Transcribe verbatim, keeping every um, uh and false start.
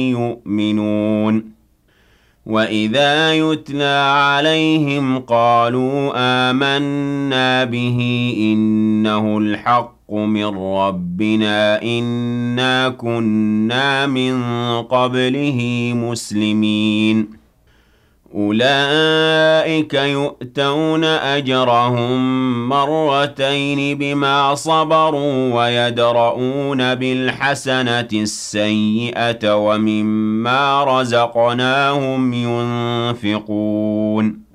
يؤمنون وَإِذَا يُتْلَىٰ عَلَيْهِمْ قَالُوا آمَنَّا بِهِ إِنَّهُ الْحَقُّ مِن رَّبِّنَا إِنَّا كُنَّا مِن قَبْلِهِ مُسْلِمِينَ أُولَٰئِكَ يُؤْتَوْنَ أَجْرَهُم مَّرَّتَيْنِ بِمَا صَبَرُوا وَيَدْرَءُونَ بِالْحَسَنَةِ السَّيِّئَةَ وَمِمَّا رَزَقْنَاهُمْ يُنفِقُونَ